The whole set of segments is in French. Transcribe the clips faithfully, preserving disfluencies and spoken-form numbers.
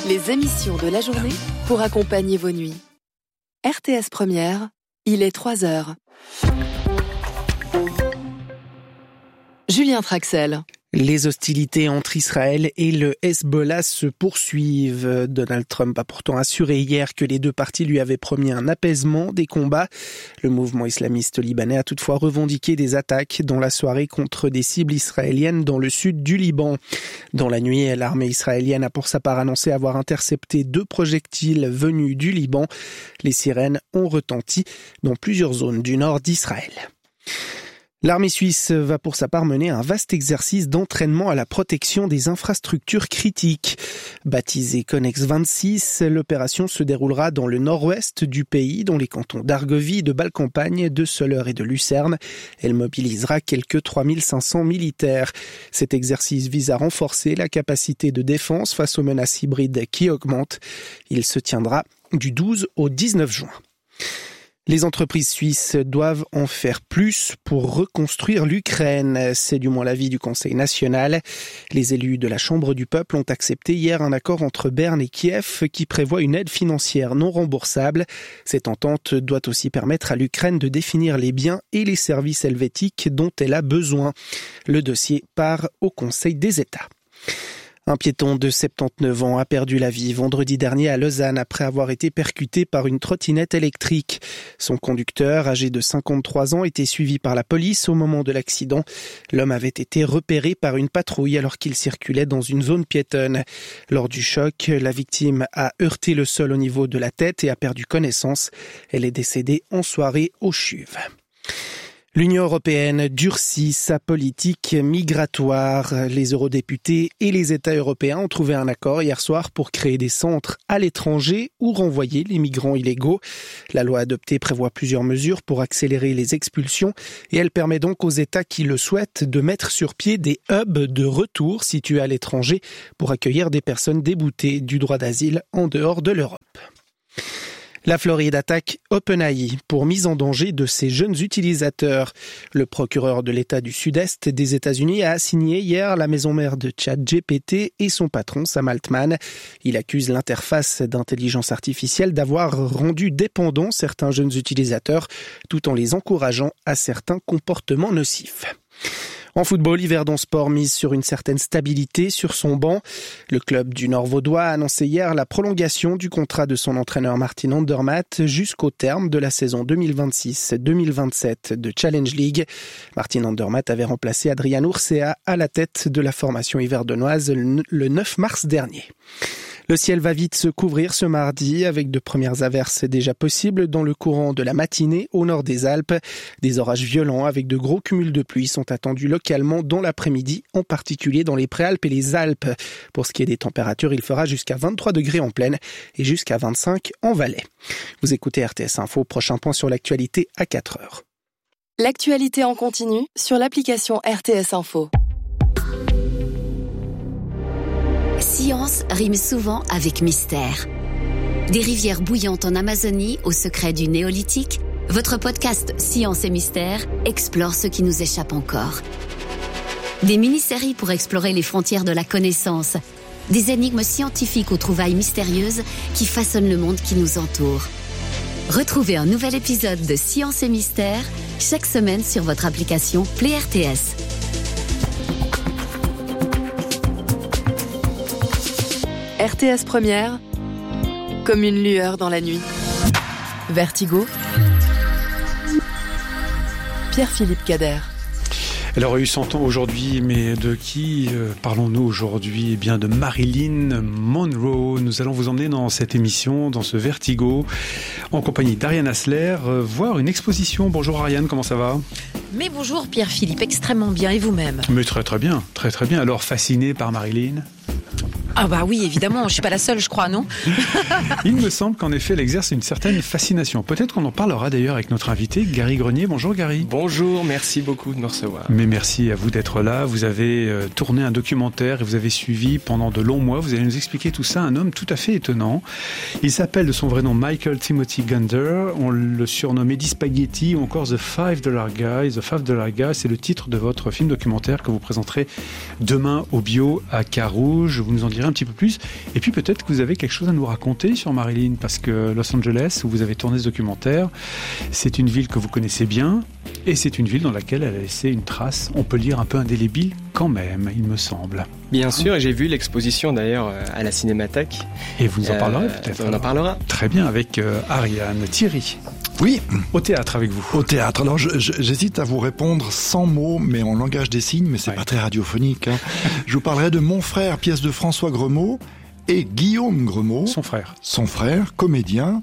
Les émissions de la journée pour accompagner vos nuits. R T S Première, il est trois heures. Julien Traxel. Les hostilités entre Israël et le Hezbollah se poursuivent. Donald Trump a pourtant assuré hier que les deux parties lui avaient promis un apaisement des combats. Le mouvement islamiste libanais a toutefois revendiqué des attaques dans la soirée contre des cibles israéliennes dans le sud du Liban. Dans la nuit, l'armée israélienne a pour sa part annoncé avoir intercepté deux projectiles venus du Liban. Les sirènes ont retenti dans plusieurs zones du nord d'Israël. L'armée suisse va pour sa part mener un vaste exercice d'entraînement à la protection des infrastructures critiques. Baptisée Connex vingt-six, l'opération se déroulera dans le nord-ouest du pays, dans les cantons d'Argovie, de Bâle-Campagne, de Soleure et de Lucerne. Elle mobilisera quelques trois mille cinq cents militaires. Cet exercice vise à renforcer la capacité de défense face aux menaces hybrides qui augmentent. Il se tiendra du douze au dix-neuf juin. Les entreprises suisses doivent en faire plus pour reconstruire l'Ukraine. C'est du moins l'avis du Conseil national. Les élus de la Chambre du peuple ont accepté hier un accord entre Berne et Kiev qui prévoit une aide financière non remboursable. Cette entente doit aussi permettre à l'Ukraine de définir les biens et les services helvétiques dont elle a besoin. Le dossier part au Conseil des États. Un piéton de soixante-dix-neuf ans a perdu la vie vendredi dernier à Lausanne après avoir été percuté par une trottinette électrique. Son conducteur, âgé de cinquante-trois ans, était suivi par la police au moment de l'accident. L'homme avait été repéré par une patrouille alors qu'il circulait dans une zone piétonne. Lors du choc, la victime a heurté le sol au niveau de la tête et a perdu connaissance. Elle est décédée en soirée au CHUV. L'Union européenne durcit sa politique migratoire. Les eurodéputés et les États européens ont trouvé un accord hier soir pour créer des centres à l'étranger ou renvoyer les migrants illégaux. La loi adoptée prévoit plusieurs mesures pour accélérer les expulsions et elle permet donc aux États qui le souhaitent de mettre sur pied des hubs de retour situés à l'étranger pour accueillir des personnes déboutées du droit d'asile en dehors de l'Europe. La Floride attaque OpenAI pour mise en danger de ses jeunes utilisateurs. Le procureur de l'État du Sud-Est des États-Unis a assigné hier la maison mère de ChatGPT et son patron Sam Altman. Il accuse l'interface d'intelligence artificielle d'avoir rendu dépendants certains jeunes utilisateurs tout en les encourageant à certains comportements nocifs. En football, Yverdon Sport mise sur une certaine stabilité sur son banc. Le club du Nord vaudois a annoncé hier la prolongation du contrat de son entraîneur Martin Andermatt jusqu'au terme de la saison deux mille vingt-six deux mille vingt-sept de Challenge League. Martin Andermatt avait remplacé Adrian Urcea à la tête de la formation yverdonnoise le neuf mars dernier. Le ciel va vite se couvrir ce mardi avec de premières averses déjà possibles dans le courant de la matinée au nord des Alpes. Des orages violents avec de gros cumuls de pluie sont attendus localement dans l'après-midi, en particulier dans les Préalpes et les Alpes. Pour ce qui est des températures, il fera jusqu'à vingt-trois degrés en plaine et jusqu'à vingt-cinq en Valais. Vous écoutez R T S Info, prochain point sur l'actualité à quatre heures. L'actualité en continu sur l'application R T S Info. Science rime souvent avec mystère. Des rivières bouillantes en Amazonie au secret du néolithique, votre podcast Science et Mystère explore ce qui nous échappe encore. Des mini-séries pour explorer les frontières de la connaissance, des énigmes scientifiques aux trouvailles mystérieuses qui façonnent le monde qui nous entoure. Retrouvez un nouvel épisode de Science et Mystère chaque semaine sur votre application Play R T S. R T S Première, comme une lueur dans la nuit. Vertigo, Pierre-Philippe Cader. Elle aurait eu cent ans aujourd'hui, mais de qui euh, parlons-nous aujourd'hui ? Eh bien de Marilyn Monroe. Nous allons vous emmener dans cette émission, dans ce Vertigo, en compagnie d'Ariane Hassler, euh, voir une exposition. Bonjour Ariane, comment ça va ? Mais bonjour Pierre-Philippe, extrêmement bien, et vous-même ? Mais très très bien, très très bien. Alors fasciné par Marilyn ? Ah bah oui, évidemment, je suis pas la seule, je crois, non ? Il me semble qu'en effet, elle exerce une certaine fascination. Peut-être qu'on en parlera d'ailleurs avec notre invité, Gary Grenier. Bonjour Gary. Bonjour, merci beaucoup de me recevoir. Mais merci à vous d'être là. Vous avez euh, tourné un documentaire et vous avez suivi pendant de longs mois. Vous allez nous expliquer tout ça, un homme tout à fait étonnant. Il s'appelle de son vrai nom Michael Timothy Gunder. On le surnomme Eddie Spaghetti ou encore The Five Dollar Guy. The Five Dollar Guy, c'est le titre de votre film documentaire que vous présenterez demain au Bio à Carouge. Vous nous en direz un petit peu plus. Et puis peut-être que vous avez quelque chose à nous raconter sur Marilyn, parce que Los Angeles, où vous avez tourné ce documentaire, c'est une ville que vous connaissez bien, et c'est une ville dans laquelle elle a laissé une trace, on peut le dire un peu indélébile quand même, il me semble. Bien sûr, et j'ai vu l'exposition d'ailleurs à la Cinémathèque. Et vous nous en parlerez euh, peut-être. On alors. en parlera. Très bien, avec euh, Ariane. Thierry. Oui. Au théâtre avec vous. Au théâtre. Alors je, je, j'hésite à vous répondre sans mots, mais en langage des signes, mais c'est ouais. pas très radiophonique. Hein. Je vous parlerai de Mon frère, pièce de François Gremaud, et Guillaume Gremaud. Son frère. Son frère, comédien,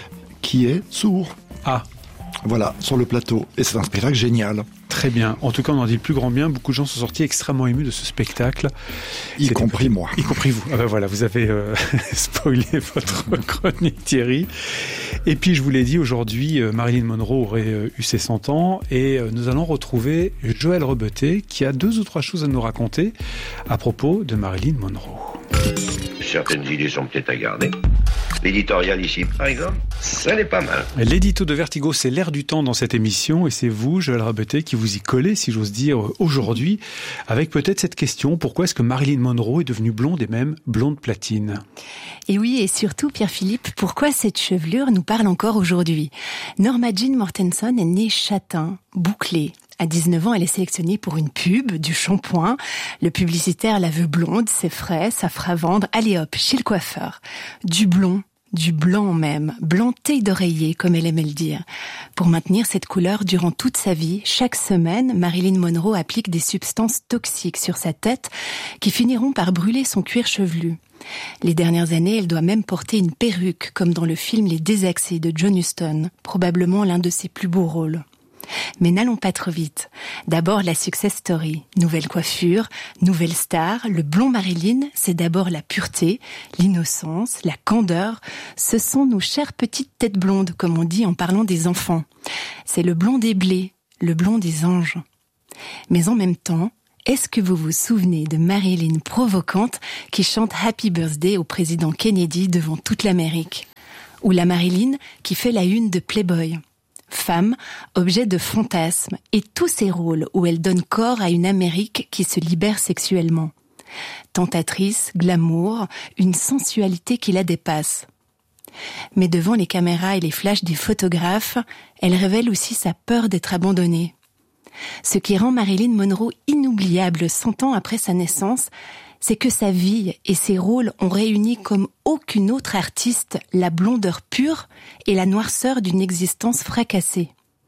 qui est sourd. Ah. Voilà, sur le plateau. Et c'est un spectacle génial. Très bien. En tout cas, on en dit le plus grand bien. Beaucoup de gens sont sortis extrêmement émus de ce spectacle. Y C'était compris plus... moi. Y compris vous. Ah ben voilà, vous avez euh, spoilé votre chronique, Thierry. Et puis, je vous l'ai dit, aujourd'hui, euh, Marilyn Monroe aurait euh, eu ses cent ans. Et euh, nous allons retrouver Joël Rebeté, qui a deux ou trois choses à nous raconter à propos de Marilyn Monroe. Certaines idées sont peut-être à garder. L'éditorial ici, par exemple, ça n'est pas mal. L'édito de Vertigo, c'est l'air du temps dans cette émission, et c'est vous, Joël Rebeté, qui vous y collez, si j'ose dire, aujourd'hui, avec peut-être cette question, pourquoi est-ce que Marilyn Monroe est devenue blonde et même blonde platine ? Et oui, et surtout, Pierre-Philippe, pourquoi cette chevelure nous parle encore aujourd'hui ? Norma Jean Mortensen est née châtain, bouclée. À dix-neuf ans, elle est sélectionnée pour une pub, du shampoing. Le publicitaire la veut blonde, c'est frais, ça fera vendre. Allez hop, chez le coiffeur. Du blond, du blanc même, blanté d'oreiller, comme elle aimait le dire. Pour maintenir cette couleur durant toute sa vie, chaque semaine, Marilyn Monroe applique des substances toxiques sur sa tête qui finiront par brûler son cuir chevelu. Les dernières années, elle doit même porter une perruque, comme dans le film Les Désaxés de John Huston, probablement l'un de ses plus beaux rôles. Mais n'allons pas trop vite. D'abord la success story. Nouvelle coiffure, nouvelle star. Le blond Marilyn, c'est d'abord la pureté, l'innocence, la candeur. Ce sont nos chères petites têtes blondes, comme on dit en parlant des enfants. C'est le blond des blés, le blond des anges. Mais en même temps, est-ce que vous vous souvenez de Marilyn provocante qui chante Happy Birthday au président Kennedy devant toute l'Amérique ? Ou la Marilyn qui fait la une de Playboy ? Femme, objet de fantasme, et tous ces rôles où elle donne corps à une Amérique qui se libère sexuellement. Tentatrice, glamour, une sensualité qui la dépasse. Mais devant les caméras et les flashs des photographes, elle révèle aussi sa peur d'être abandonnée. Ce qui rend Marilyn Monroe inoubliable cent ans après sa naissance, c'est que sa vie et ses rôles ont réuni comme aucune autre artiste la blondeur pure et la noirceur d'une existence fracassée.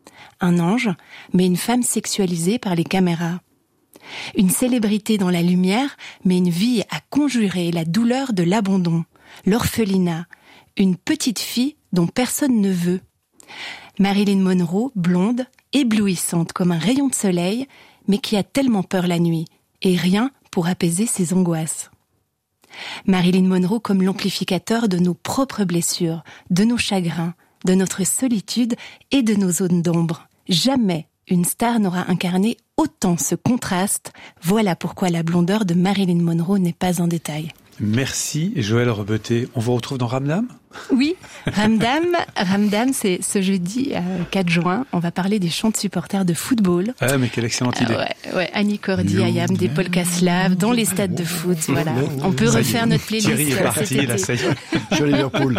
Un ange, mais une femme sexualisée par les caméras. Une célébrité dans la lumière, mais une vie à conjurer la douleur de l'abandon, l'orphelinat, une petite fille dont personne ne veut. Marilyn Monroe, blonde, éblouissante comme un rayon de soleil, mais qui a tellement peur la nuit, et rien pour apaiser ses angoisses. Marilyn Monroe comme l'amplificateur de nos propres blessures, de nos chagrins, de notre solitude et de nos zones d'ombre. Jamais une star n'aura incarné autant ce contraste. Voilà pourquoi la blondeur de Marilyn Monroe n'est pas un détail. Merci Joël Rebeté. On vous retrouve dans Ramdam ? Oui, Ramdam, Ramdam, c'est ce jeudi euh, quatre juin. On va parler des chants de supporters de football. Ah, mais quelle excellente idée. Euh, ouais, ouais, Annie Cordy, Ayam, des polkas slaves, dans les stades de foot. Voilà. On peut refaire notre playlist. Thierry est parti, là, ça y est. Je suis à Liverpool.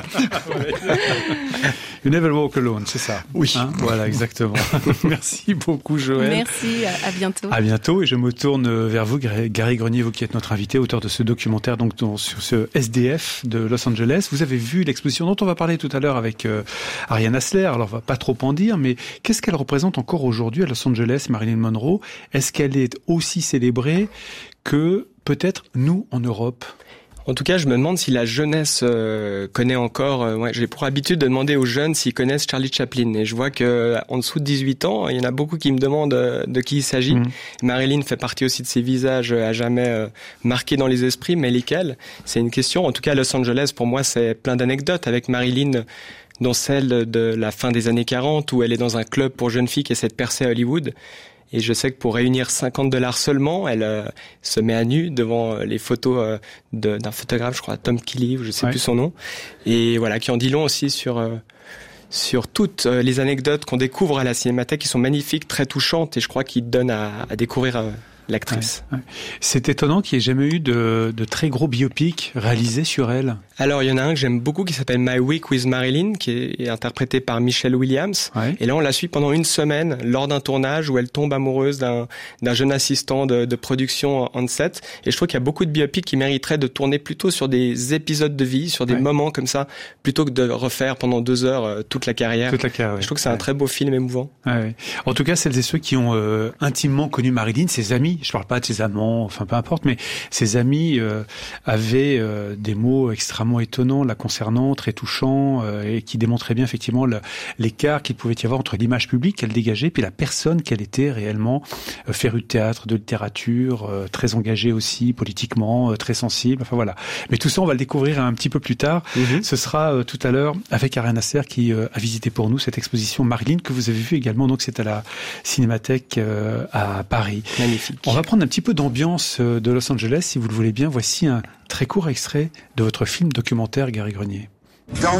You never walk alone, c'est ça. Oui. Hein, voilà, exactement. Merci beaucoup, Joël. Merci, à bientôt. À bientôt, et je me tourne vers vous, Gary Grenier, vous qui êtes notre invité, auteur de ce documentaire donc sur ce S D F de Los Angeles. Vous avez vu l'exposition dont on va parler tout à l'heure avec euh, Ariane Hassler. Alors, on va pas trop en dire, mais qu'est-ce qu'elle représente encore aujourd'hui à Los Angeles, Marilyn Monroe ? Est-ce qu'elle est aussi célébrée que peut-être nous en Europe ? En tout cas, je me demande si la jeunesse euh, connaît encore... Euh, ouais, j'ai pour habitude de demander aux jeunes s'ils connaissent Charlie Chaplin. Et je vois que en dessous de dix-huit ans, il y en a beaucoup qui me demandent euh, de qui il s'agit. Mmh. Marilyn fait partie aussi de ces visages à jamais euh, marqués dans les esprits, mais lesquels ? C'est une question. En tout cas, Los Angeles, pour moi, c'est plein d'anecdotes avec Marilyn, dont celle de la fin des années quarante, où elle est dans un club pour jeunes filles qui essaie de percer à Hollywood. Et je sais que pour réunir cinquante dollars seulement, elle euh, se met à nu devant les photos euh, de, d'un photographe, je crois, Tom Kelly, ou je sais ouais. plus son nom. Et voilà, qui en dit long aussi sur euh, sur toutes les anecdotes qu'on découvre à la Cinémathèque, qui sont magnifiques, très touchantes, et je crois qu'ils donnent à, à découvrir euh, l'actrice. Ouais, ouais. C'est étonnant qu'il n'y ait jamais eu de, de très gros biopics réalisés sur elle. Alors, il y en a un que j'aime beaucoup qui s'appelle My Week with Marilyn, qui est, est interprété par Michelle Williams. Ouais. Et là, on la suit pendant une semaine lors d'un tournage où elle tombe amoureuse d'un, d'un jeune assistant de, de production on set. Et je trouve qu'il y a beaucoup de biopics qui mériteraient de tourner plutôt sur des épisodes de vie, sur des ouais. moments comme ça, plutôt que de refaire pendant deux heures euh, toute la carrière. Toute la carrière, ouais. Je trouve que c'est ouais. un très beau film émouvant. Ouais, ouais. En tout cas, celles et ceux qui ont euh, intimement connu Marilyn, ses amis, je parle pas de ses amants, enfin peu importe, mais ses amis euh, avaient euh, des mots extrêmement étonnants la concernant, très touchants, euh, et qui démontraient bien effectivement le, l'écart qu'il pouvait y avoir entre l'image publique qu'elle dégageait puis la personne qu'elle était réellement, euh, férue de théâtre, de littérature, euh, très engagée aussi politiquement, euh, très sensible, enfin voilà. Mais tout ça, on va le découvrir un petit peu plus tard. Mm-hmm. Ce sera euh, tout à l'heure avec Ariane Nasser qui euh, a visité pour nous cette exposition Marilyn que vous avez vue également, donc c'est à la Cinémathèque euh, à Paris. Magnifique. On va prendre un petit peu d'ambiance euh, de Los Angeles, si vous le voulez bien. Voici un très court extrait de votre film documentaire Gary Grenier. Dans